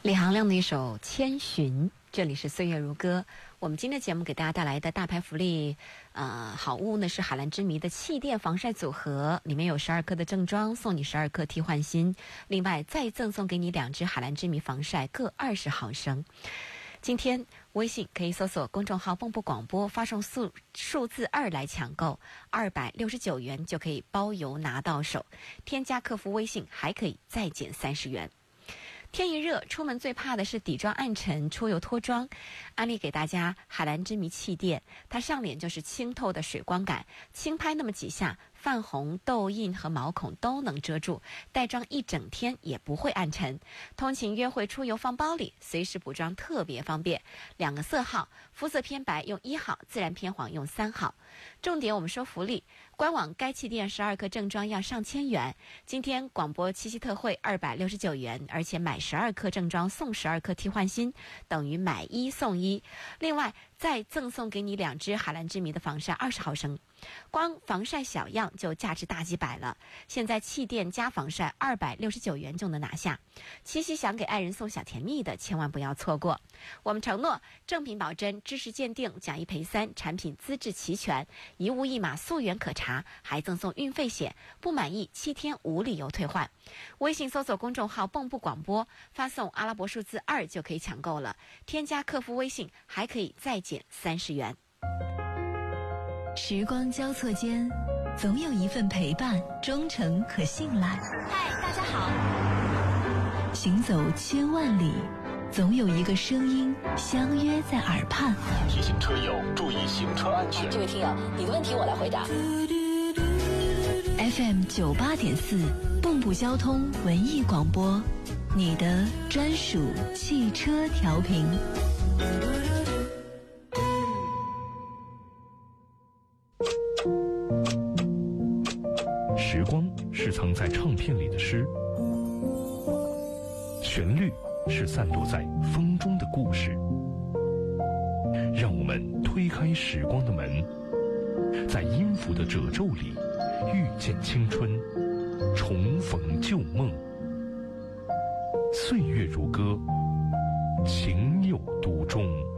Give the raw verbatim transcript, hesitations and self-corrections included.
李行亮的一首《千寻》，这里是岁月如歌。我们今天的节目给大家带来的大牌福利，呃，好物呢是海蓝之谜的气垫防晒组合，里面有十二克的正装，送你十二克替换芯，另外再赠送给你两支海蓝之谜防晒，各二十毫升。今天微信可以搜索公众号“蚌埠广播”，发送数数字二来抢购，二百六十九元就可以包邮拿到手。添加客服微信还可以再减三十元。天一热，出门最怕的是底妆暗沉、出油脱妆。安利给大家海蓝之谜气垫，它上脸就是清透的水光感，轻拍那么几下，泛红、痘印和毛孔都能遮住，带妆一整天也不会暗沉。通勤约会出游放包里，随时补妆特别方便。两个色号，肤色偏白用一号，自然偏黄用三号。重点我们说福利，官网该气垫十二克正装要上千元，今天广播七夕特惠二百六十九元，而且买十二克正装送十二克替换芯，等于买一送一。另外再赠送给你两支海蓝之谜的防晒二十毫升，光防晒小样就价值大几百了。现在气垫加防晒二百六十九元就能拿下。七夕想给爱人送小甜蜜的，千万不要错过。我们承诺正品保真，知识鉴定，假一赔三，产品资质齐全，一物一码溯源可查，还赠送运费险，不满意七天无理由退换。微信搜索公众号蚌埠广播，发送阿拉伯数字二就可以抢购了。添加客服微信还可以再减三十元。 时光交错间，总有一份陪伴忠诚可信赖。 嗨，大家好。 行走千万里，总有一个声音相约在耳畔。 提醒车友注意行车安全。 这位听友，你的问题我来回答。 F M 九八点四，蚌埠交通文艺广播，你的专属汽车调频。 时光是藏在唱片里的诗，旋律是散落在风中的故事。让我们推开时光的门，在音符的褶皱里遇见青春，重逢旧梦。岁月如歌，情有独钟。